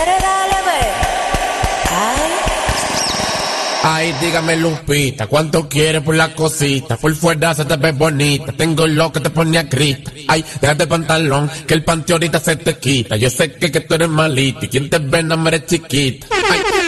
¿Quieres darle ver? Ay. Ay, dígame Lupita, ¿cuánto quieres por la cosita? Por fuera se te ve bonita, tengo lo que te pone a grita. Ay, déjate el pantalón, que el panty ahorita se te quita. Yo sé que tú eres malita y quien te ve no eres chiquita. Ay.